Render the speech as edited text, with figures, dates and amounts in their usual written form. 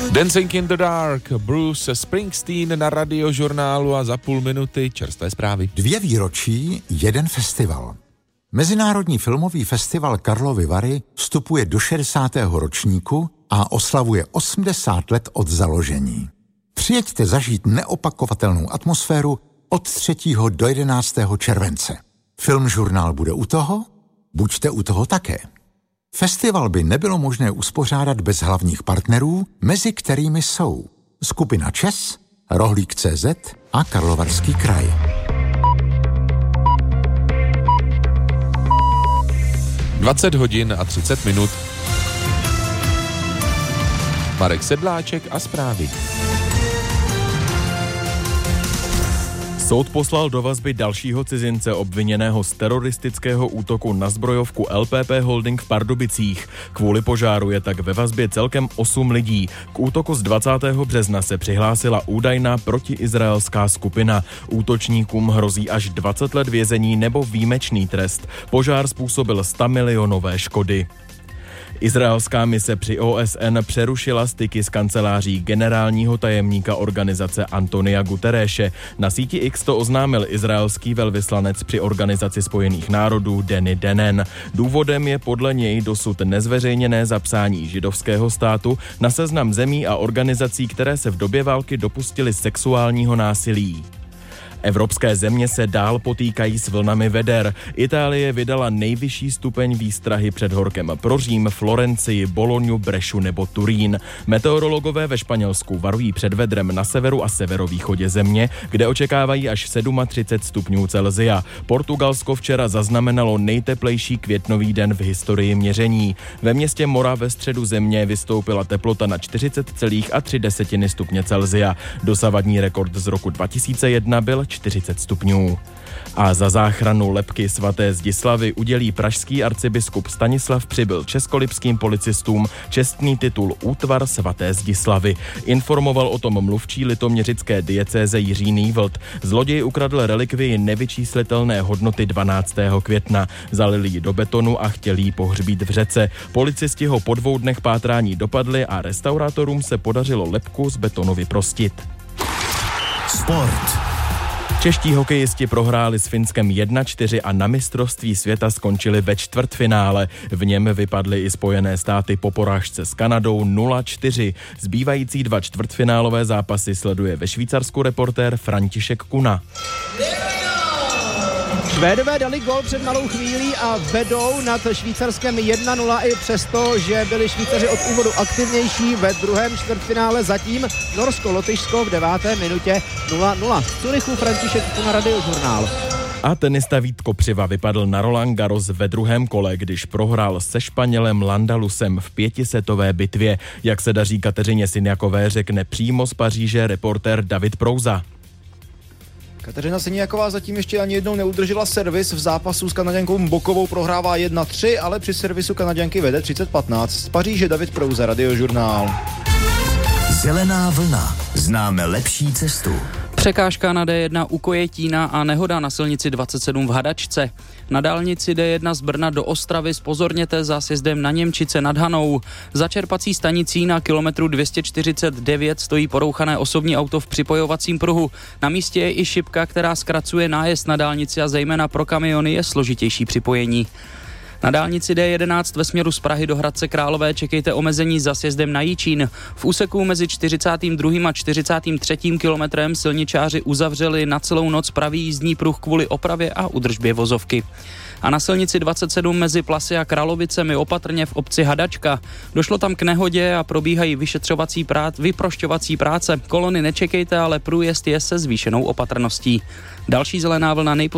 Dancing in the Dark, Bruce Springsteen na Radiožurnálu a za půl minuty čerstvé zprávy. 2 výročí, 1 festival. Mezinárodní filmový festival Karlovy Vary vstupuje do 60. ročníku a oslavuje 80 let od založení. Přijeďte zažít neopakovatelnou atmosféru od 3. do 11. července. Filmžurnál bude u toho? Buďte u toho také. Festival by nebylo možné uspořádat bez hlavních partnerů, mezi kterými jsou skupina ČES, Rohlík.cz a Karlovarský kraj. Dvacet hodin a 30 minut. Marek Sedláček a zprávy. Soud poslal do vazby dalšího cizince obviněného z teroristického útoku na zbrojovku LPP Holding v Pardubicích. Kvůli požáru je tak ve vazbě celkem 8 lidí. K útoku z 20. března se přihlásila údajná protiizraelská skupina. Útočníkům hrozí až 20 let vězení nebo výjimečný trest. Požár způsobil 100 milionové škody. Izraelská mise při OSN přerušila styky s kanceláří generálního tajemníka organizace Antonia Guterreše. Na síti X to oznámil izraelský velvyslanec při Organizaci spojených národů Danny Danon. Důvodem je podle něj dosud nezveřejněné zapsání židovského státu na seznam zemí a organizací, které se v době války dopustily sexuálního násilí. Evropské země se dál potýkají s vlnami veder. Itálie vydala nejvyšší stupeň výstrahy před horkem pro Řím, Florencii, Bolognu, Brešu nebo Turín. Meteorologové ve Španělsku varují před vedrem na severu a severovýchodě země, kde očekávají až 37 stupňů Celsia. Portugalsko včera zaznamenalo nejteplejší květnový den v historii měření. Ve městě Mora ve středu země vystoupila teplota na 40,3 stupně Celsia. Dosavadní rekord z roku 2001 byl 40 stupňů. A za záchranu lebky svaté Zdislavy udělí pražský arcibiskup Stanislav Přibyl českolipským policistům čestný titul Útvar svaté Zdislavy. Informoval o tom mluvčí litoměřické diecéze Jiří Nývlt. Zloděj ukradl relikvii nevyčíslitelné hodnoty 12. května. Zalili ji do betonu a chtěli ji pohřbít v řece. Policisti ho po 2 dnech pátrání dopadli a restaurátorům se podařilo lebku z betonu vyprostit. Sport. Čeští hokejisti prohráli s Finskem 1-4 a na mistrovství světa skončili ve čtvrtfinále. V něm vypadly i Spojené státy po porážce s Kanadou 0-4. Zbývající 2 čtvrtfinálové zápasy sleduje ve Švýcarsku reportér František Kuna. Švédové dali gól před malou chvílí a vedou nad Švýcarskem 1-0 i přesto, že byli Švýcaři od úvodu aktivnější. Ve druhém čtvrtfinále zatím Norsko-Lotyšsko v 9. minutě 0-0. V Curychu František na Radiožurnál. A tenista Vít Kopřiva vypadl na Roland Garros ve druhém kole, když prohrál se Španělem Landalusem v 5setové bitvě. Jak se daří Kateřině Syniakové, řekne přímo z Paříže reportér David Prouza. Kateřina Syniaková zatím ještě ani jednou neudržela servis. V zápasu s Kanaďankou Bokovou prohrává 1-3, ale při servisu Kanaďanky vede 30-15. Z Paříže David Prouza, Radiožurnál. Zelená vlna. Známe lepší cestu. Překážka na D1 u Kojetína a nehoda na silnici 27 v Hadačce. Na dálnici D1 z Brna do Ostravy zpozorněte za sjezdem na Němčice nad Hanou. Za čerpací stanicí na kilometru 249 stojí porouchané osobní auto v připojovacím pruhu. Na místě je i šipka, která zkracuje nájezd na dálnici a zejména pro kamiony je složitější připojení. Na dálnici D11 ve směru z Prahy do Hradce Králové čekejte omezení za sjezdem na Jičín. V úseku mezi 42. a 43. kilometrem silničáři uzavřeli na celou noc pravý jízdní pruh kvůli opravě a údržbě vozovky. A na silnici 27 mezi Plasy a Kralovicemi opatrně v obci Hadačka. Došlo tam k nehodě a probíhají vyprošťovací práce. Kolony nečekejte, ale průjezd je se zvýšenou opatrností. Další zelená vlna